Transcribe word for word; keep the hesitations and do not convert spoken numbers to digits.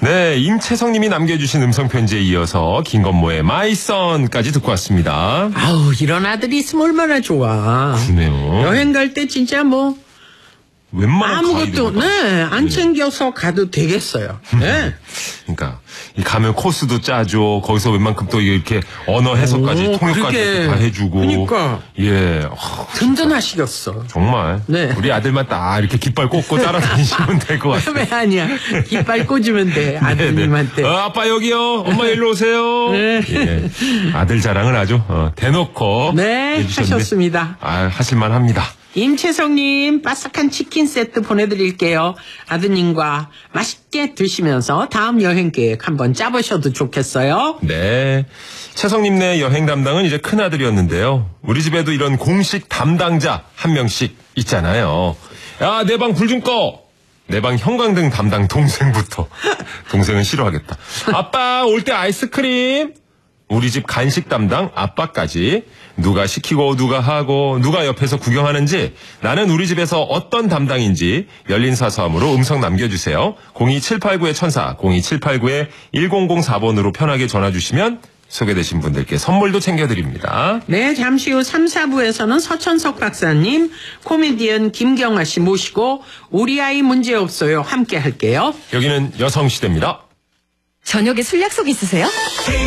네, 임채성님이 남겨주신 음성편지에 이어서 김건모의 마이 선까지 듣고 왔습니다. 아우, 이런 아들이 있으면 얼마나 좋아. 그러네요. 여행 갈 때 진짜 뭐 웬만한 아무것도 네, 안 챙겨서 가도 되겠어요. 네. 그러니까 이 가면 코스도 짜줘. 거기서 웬만큼 또 이렇게 언어 해석까지 오, 통역까지 그러게. 다 해주고. 그러니까. 예. 어, 든든하시겠어. 정말. 네. 우리 아들만 딱 이렇게 깃발 꽂고 따라다니시면 될 것 같아요. 왜 아니야? 깃발 꽂으면 돼. 아드님한테. 어, 아빠 여기요. 엄마 일로 오세요. 네. 예. 아들 자랑을 아주 어, 대놓고 네, 해주셨는데, 하셨습니다. 아, 하실만 합니다. 임채성님 바삭한 치킨 세트 보내드릴게요. 아드님과 맛있게 드시면서 다음 여행 계획 한번 짜보셔도 좋겠어요. 네. 채성님네 여행 담당은 이제 큰아들이었는데요. 우리 집에도 이런 공식 담당자 한 명씩 있잖아요. 야, 내 방 불 좀 꺼. 내 방 형광등 담당 동생부터. 동생은 싫어하겠다. 아빠 올 때 아이스크림. 우리 집 간식 담당 아빠까지 누가 시키고 누가 하고 누가 옆에서 구경하는지 나는 우리 집에서 어떤 담당인지 열린 사서함으로 음성 남겨주세요. 공이칠팔구 천사 공이칠팔구 일공공사 번으로 편하게 전화주시면 소개되신 분들께 선물도 챙겨드립니다. 네, 잠시 후 삼, 사부에서는 서천석 박사님, 코미디언 김경아 씨 모시고 우리 아이 문제없어요 함께 할게요. 여기는 여성시대입니다. 저녁에 술 약속 있으세요?